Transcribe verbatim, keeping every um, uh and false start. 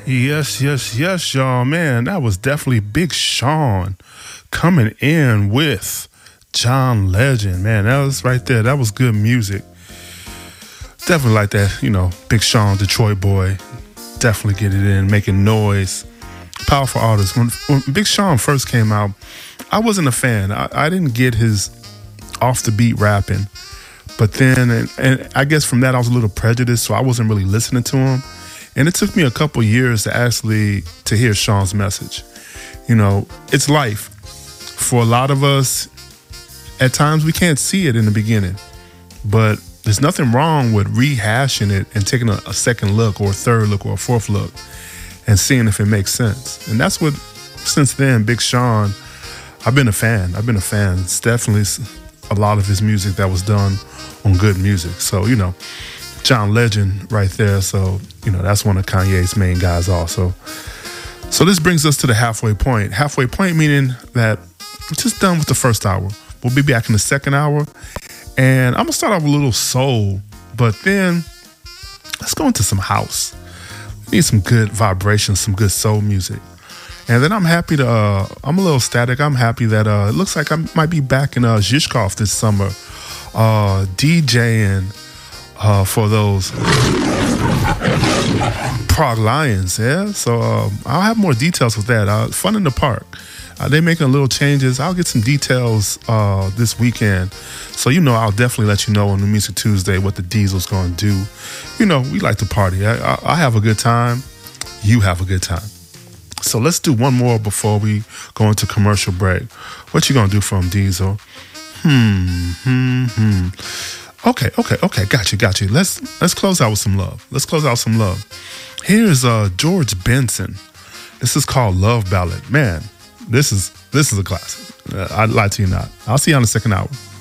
Yes, yes, yes, y'all. Man, that was definitely Big Sean coming in with John Legend. Man, that was right there. That was good music. Definitely like that, you know, Big Sean, Detroit boy. Definitely get it in, making noise. Powerful artist. When, when Big Sean first came out, I wasn't a fan. I, I didn't get his off the beat rapping. But then, and, and I guess from that I was a little prejudiced, so I wasn't really listening to him. And it took me a couple years to actually to hear Sean's message. You know, it's life. For a lot of us, at times we can't see it in the beginning, but there's nothing wrong with rehashing it and taking a, a second look or a third look or a fourth look and seeing if it makes sense. And that's what, since then, Big Sean, I've been a fan. I've been a fan. It's definitely a lot of his music that was done on good music. So, you know, John Legend right there. So, you know, that's one of Kanye's main guys also. So this brings us to the halfway point. Halfway point meaning that we're just done with the first hour. We'll be back in the second hour. And I'm going to start off with a little soul. But then let's go into some house. We need some good vibrations, some good soul music. And then I'm happy to, uh, I'm a little static. I'm happy that uh, it looks like I might be back in uh, Zhishkov this summer, uh, DJing uh, for those Prague Lions. Yeah, so uh, I'll have more details with that. Uh, fun in the park. Uh, they're making little changes. I'll get some details uh, this weekend. So, you know, I'll definitely let you know on the Music Tuesday what the Diesel's going to do. You know, we like to party. I, I, I have a good time. You have a good time. So let's do one more before we go into commercial break. What you gonna do for him, Diesel? Hmm, hmm, hmm. Okay, okay, okay. Got you, got you. Let's let's close out with some love. Let's close out with some love. Here's uh George Benson. This is called Love Ballad. Man, this is this is a classic. Uh, I'd lie to you not. I'll see you on the second hour.